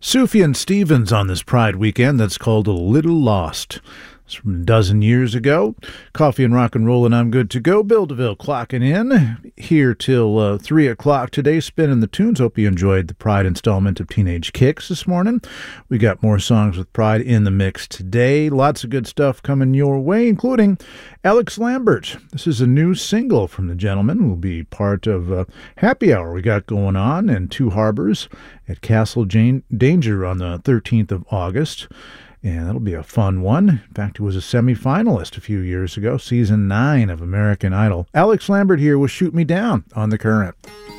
Sufjan Stevens on this Pride weekend. That's called A Little Lost. It's from a dozen years ago. Coffee and rock and roll, and I'm good to go. Bill DeVille clocking in here till 3 o'clock today, spinning the tunes. Hope you enjoyed the Pride installment of Teenage Kicks this morning. We got more songs with Pride in the mix today. Lots of good stuff coming your way, including Alex Lambert. This is a new single from the gentleman. Will be part of Happy Hour we got going on in Two Harbors at Castle Danger on the 13th of August. And that'll be a fun one. In fact, he was a semi-finalist a few years ago, season 9 of American Idol. Alex Lambert here with Shoot Me Down on The Current.